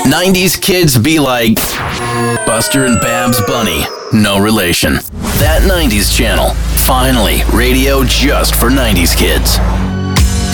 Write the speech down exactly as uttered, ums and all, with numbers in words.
nineties kids be like Buster and Babs Bunny. No relation. That nineties channel. Finally, radio just for nineties kids.